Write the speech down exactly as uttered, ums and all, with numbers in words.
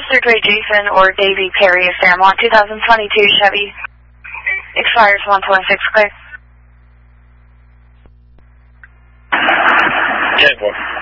Mister Dre Jason or Davey Perry Fairmont, two thousand twenty-two Chevy. Expires one twenty-six, clear. ten four.